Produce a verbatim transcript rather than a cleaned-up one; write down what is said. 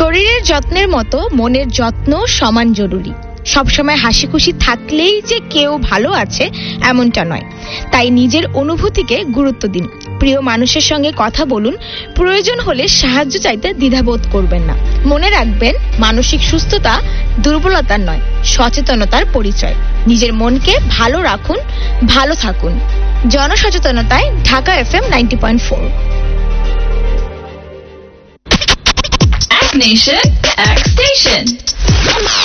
শরীরের যত্নের মতো মনের যত্ন সমান জরুরি। সবসময় হাসি খুশি থাকলেই যে কেউ ভালো আছে এমনটা নয়। তাই নিজের অনুভূতিকে গুরুত্ব দিন। প্রিয় মানুষের সঙ্গে কথা বলুন, প্রয়োজন হলে সাহায্য চাইতে দ্বিধাবোধ করবেন না। মনে রাখবেন, মানসিক সুস্থতা দুর্বলতার নয়, সচেতনতার পরিচয়। নিজের মনকে ভালো রাখুন, ভালো থাকুন। জনসচেতনতায় Dhaka FM ninety point four. Nation X Station.